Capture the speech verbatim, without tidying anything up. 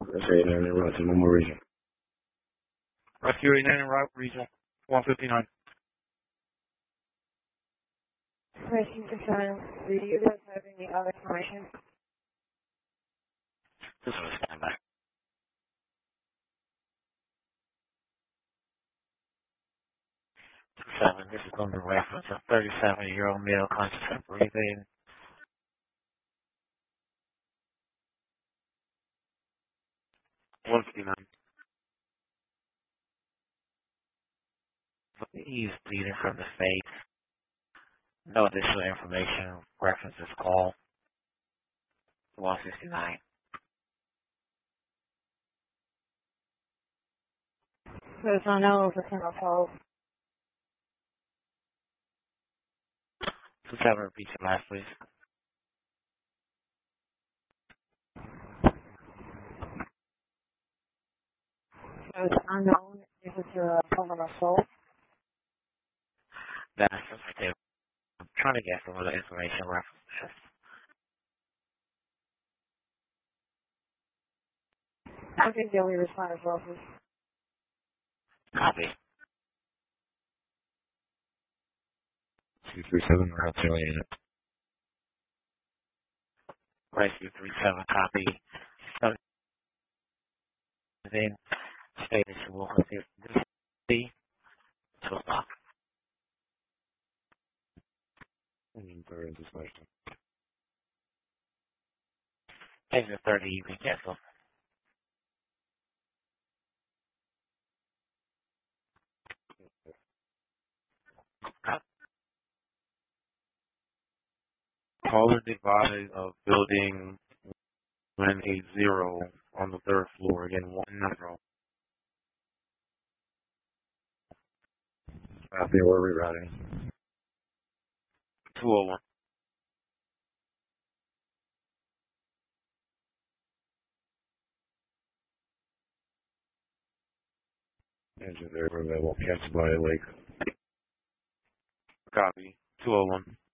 Rescue eighty-nine en route to Momo Region. Rescue eighty-nine en route, Regional one fifty-nine. Rescue fifty-nine, do you guys have any other information? This is a standby. two seven, this is going to be reference a thirty-seven-year-old male conscious and breathing. one fifty-nine. He's bleeding from the face. No additional information. Reference is call. one fifty-nine. There's no known for single fault. two seven, repeat your last, please. So it's unknown if it's a problem of assault. That's sensitive. I'm trying to get some other information reference this. I think the only respond as well, please. Copy. two three seven, route to unit. Rescue three seven, copy. Then status will see two o'clock. There is this question. Exit thirty, you can cancel. Caller divide of building one eighty on the third floor. Again, one zero. Copy, we're rerouting. two oh one. Engine there, available. Cancel by Lake. Copy. two oh one.